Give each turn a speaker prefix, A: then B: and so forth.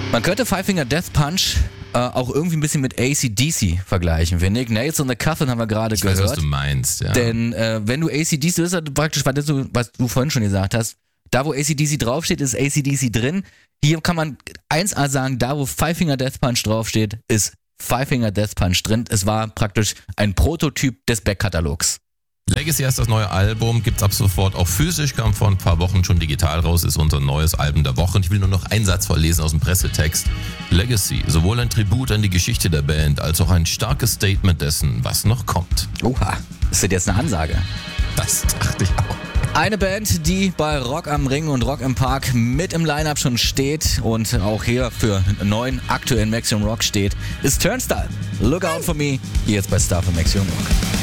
A: Man könnte Five Finger Death Punch auch irgendwie ein bisschen mit AC/DC vergleichen, finde ich. Nails on the Coffin haben wir gerade gehört.
B: Ich weiß, was du meinst, ja.
A: Denn wenn du AC/DC, das ist halt praktisch, was du vorhin schon gesagt hast, da wo AC/DC draufsteht, ist AC/DC drin. Hier kann man 1A sagen, da wo Five Finger Death Punch draufsteht, ist Five Finger Death Punch drin. Es war praktisch ein Prototyp des Backkatalogs.
B: Legacy heißt das neue Album, gibt's ab sofort auch physisch, kam vor ein paar Wochen schon digital raus, ist unser neues Album der Woche. Und ich will nur noch einen Satz vorlesen aus dem Pressetext. Legacy, sowohl ein Tribut an die Geschichte der Band, als auch ein starkes Statement dessen, was noch kommt.
A: Oha, ist das jetzt eine Ansage?
B: Das dachte ich auch.
A: Eine Band, die bei Rock am Ring und Rock im Park mit im Line-Up schon steht und auch hier für neuen aktuellen Maximum Rock steht, ist Turnstile. Look out for me, hier jetzt bei Star für Maximum Rock.